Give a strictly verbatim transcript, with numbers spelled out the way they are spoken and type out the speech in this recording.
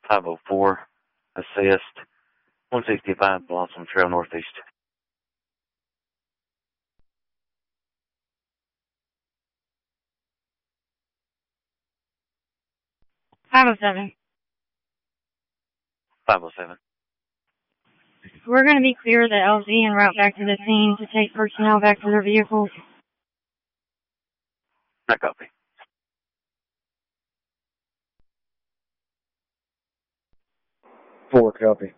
five oh four, assist, one sixty-five Blossom Trail Northeast. five oh seven. five oh seven. We're going to be clear of the L Z en route back to the scene to take personnel back to their vehicles. I copy. Four, copy.